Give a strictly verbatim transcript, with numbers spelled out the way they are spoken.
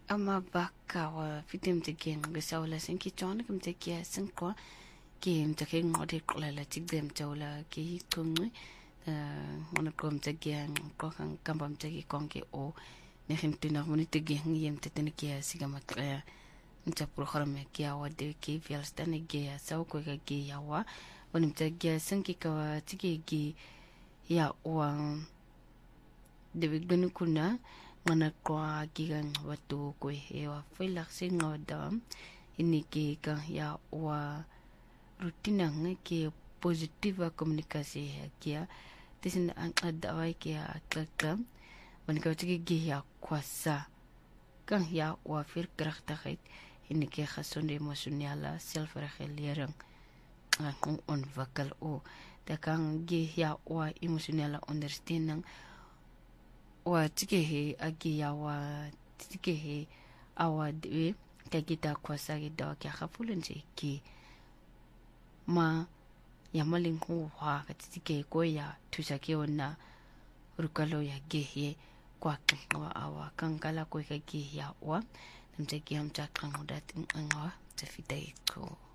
ama baka wa fitim te gen gesawla senki chona kum te kia senko game te king ngodi klela tik dem tawla ki kumni ngona kum te gen ko kan kambam te ki konke o ne himtina moni te gen yem te ten kia sigama krea nta programme kia wa de ki velstane ge saw ko ga ge yawa wonim te ge senki ka tiki gi ya wa de bigbenu kuna ngana kwa gigan watu ko he wa filak singoda ini ke ka ya wa rutina ngke positiva komunikasi kia tisin ang adawai kia kakam ban ka tiki gi ya kwasa kan ya wa fir krachtigheid ini ke gesonde emosionele selfregulering ang ontwikkel o da kan gi ya wa emosionele ondersteuning wa tike he agi ya wa tike he awa de ka kita kwasa gi da ka khafulun je ki ma ya malin ho ha ka tike ko ya tusa ke ona rukalo ya ge he kwa kwa awa kan kala ko ka gi ya wa namte ki am ta kan da tin an wa te fidai ko